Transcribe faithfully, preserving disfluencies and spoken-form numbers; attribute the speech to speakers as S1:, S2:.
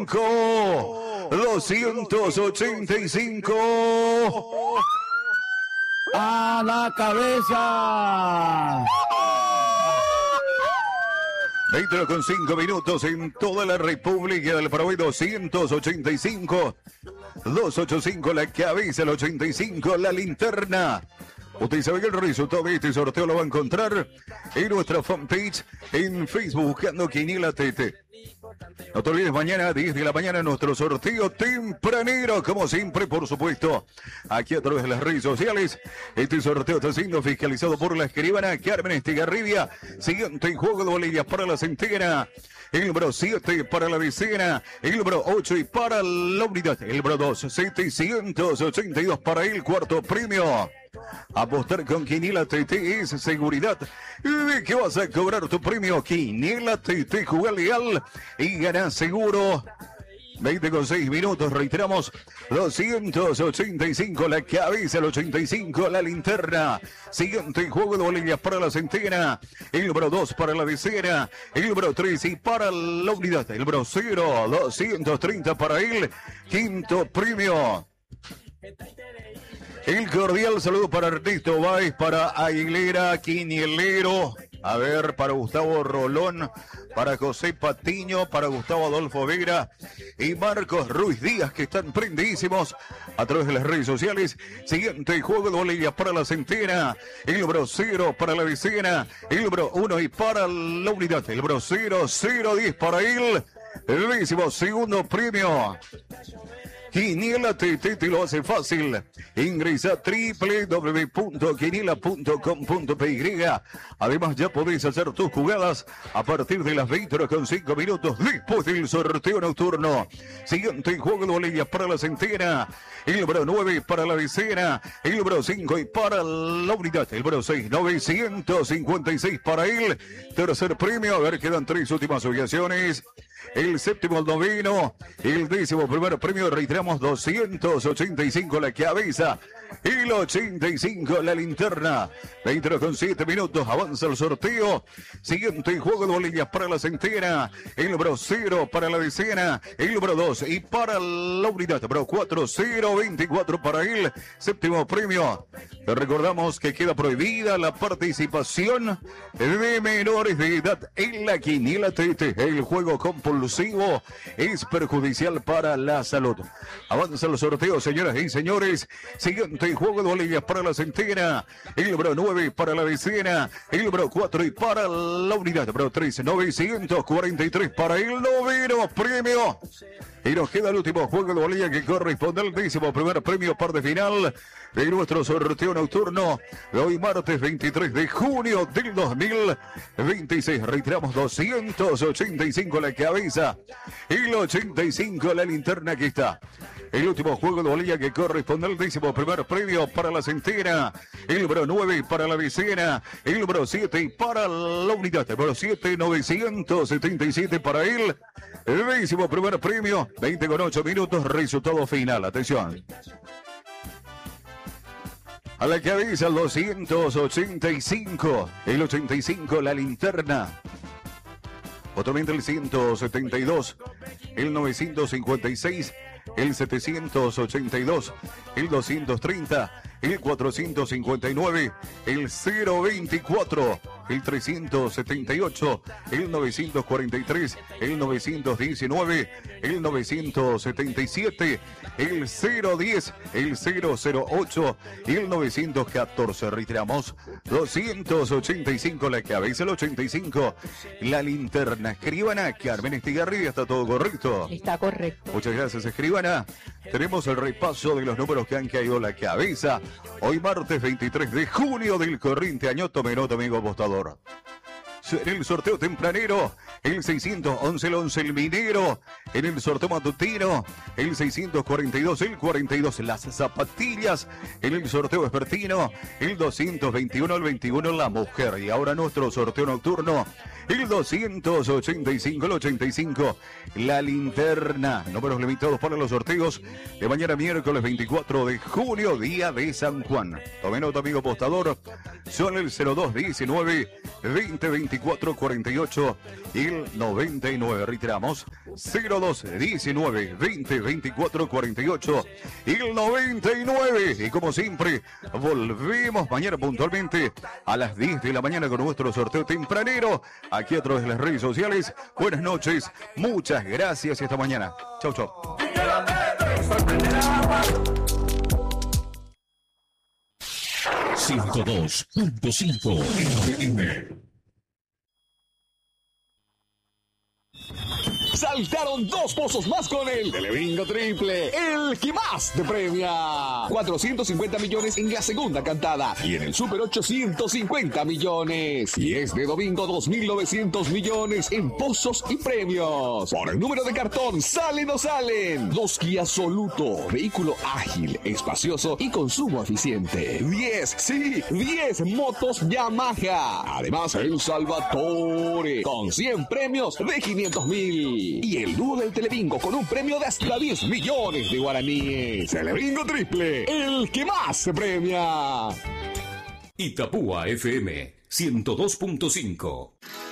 S1: doscientos ochenta y cinco.
S2: A la cabeza.
S1: veinte con cinco minutos en toda la República del Paraguay. Doscientos ochenta y cinco. doscientos ochenta y cinco la cabeza, el ochenta y cinco la linterna. Usted sabe que el resultado de este sorteo lo va a encontrar en nuestra fanpage en Facebook buscando Quiniela T T. No te olvides, mañana diez de la mañana nuestro sorteo tempranero, como siempre, por supuesto, aquí a través de las redes sociales. Este sorteo está siendo fiscalizado por la escribana Carmen Estigarribia. Siguiente juego de bolillas para la centena. El número siete para la decena, el número ocho y para la unidad, el número dos, setecientos ochenta y dos para el cuarto premio. Apostar con Quiniela T T es seguridad de que vas a cobrar tu premio. Quiniela T T, juega leal y gana seguro. veinte con seis minutos, reiteramos, doscientos ochenta y cinco la cabeza, el ochenta y cinco la linterna. Siguiente juego de bolillas para la centena, el número dos para la decena, el número tres y para la unidad, el número cero, doscientos treinta para el quinto premio. El cordial saludo para Ernesto Báez, para Aguilera, Quinielero, a ver, para Gustavo Rolón, para José Patiño, para Gustavo Adolfo Vera y Marcos Ruiz Díaz, que están prendidísimos a través de las redes sociales. Siguiente juego de bolillas para la centena, el número cero para la decena, el número uno y para la unidad, el número cero, cero, diez para él, el décimo segundo premio. Quiniela T T te lo hace fácil. Ingresa a doble u doble u doble u punto quiniela punto com punto p y. Además, ya podés hacer tus jugadas a partir de las veinte horas con cinco minutos después del sorteo nocturno. Siguiente juego de bolillas para la centena. El número nueve para la decena. El número cinco y para la unidad. El número seis, novecientos cincuenta y seis para el tercer premio. A ver, quedan tres últimas ubicaciones. El séptimo, el noveno, el décimo primer premio, reiteramos, doscientos ochenta y cinco la cabeza, el ochenta y cinco la linterna. veinte con siete minutos, avanza el sorteo. Siguiente juego de bolillas para la centena, el número cero para la decena, el número dos y para la unidad, número cuatro, cero, veinticuatro para el séptimo premio. Te recordamos que queda prohibida la participación de menores de edad en la Quiniela T T. El juego compulsivo es perjudicial para la salud. Avanza el sorteo, señoras y señores. Siguiente juego de bolillas para la centena, el número nueve para la decena, el número cuatro y para la unidad, número tres, novecientos cuarenta y tres para el noveno premio. Y nos queda el último juego de bolilla que corresponde al décimo primer premio, parte final de nuestro sorteo nocturno de hoy, martes veintitrés de junio del dos mil veintiséis. Reiteramos, doscientos ochenta y cinco la cabeza, el ochenta y cinco la linterna. Aquí está el último juego de bolilla que corresponde al décimo primer premio para la centena, el número nueve para la decena, el número siete y para la unidad, el número siete, novecientos setenta y siete para él. El décimo primer premio, veinte con ocho minutos, resultado final. Atención. A la cabeza el doscientos ochenta y cinco, el ochenta y cinco la linterna. Otro el ciento setenta y dos, el novecientos cincuenta y seis, el setecientos ochenta y dos, el doscientos treinta, el cuatrocientos cincuenta y nueve, el cero veinticuatro, el trescientos setenta y ocho, el novecientos cuarenta y tres, el novecientos diecinueve, el novecientos setenta y siete, el cero diez, el cero cero ocho y el novecientos catorce. Reiteramos, doscientos ochenta y cinco la cabeza, el ochenta y cinco la linterna. Escribana Carmen Estigarribia, ¿está todo correcto?
S3: Está correcto.
S1: Muchas gracias, escribana. Tenemos el repaso de los números que han caído la cabeza. Hoy martes veintitrés de junio del corriente año. Tome nota, amigo apostador. En el sorteo tempranero, el seiscientos once, el once, el minero. En el sorteo matutino, el seiscientos cuarenta y dos, el cuarenta y dos, las zapatillas. En el sorteo vespertino, el doscientos veintiuno, el veintiuno, la mujer. Y ahora nuestro sorteo nocturno, el doscientos ochenta y cinco, el ochenta y cinco, la linterna. Números limitados para los sorteos de mañana miércoles veinticuatro de junio, día de San Juan. Tome nota, amigo apostador. Son el cero dos diecinueve veinte veinticuatro. veinticuatro cuarenta y ocho y el noventa y nueve. Reiteramos, cero dos diecinueve veinte veinticuatro cuarenta y ocho y el noventa y nueve. Y como siempre, volvemos mañana puntualmente a las diez de la mañana con nuestro sorteo tempranero aquí a través de las redes sociales. Buenas noches, muchas gracias y hasta mañana. Chau, chau.
S3: ciento dos punto cinco F M.
S4: Saltaron dos pozos más con el Telebingo Triple, el que más te premia. cuatrocientos cincuenta millones en la segunda cantada y en el Super ochocientos cincuenta millones. Y es de domingo dos mil novecientos millones en pozos y premios. Por el número de cartón, ¿salen o salen? Dos Kia Soluto, vehículo ágil, espacioso y consumo eficiente. diez, sí, diez motos Yamaha. Además, el Salvatore, con cien premios de quinientos mil. Y el dúo del Telebingo con un premio de hasta diez millones de guaraníes. Telebingo Triple, el que más se premia.
S3: Itapúa F M ciento dos punto cinco.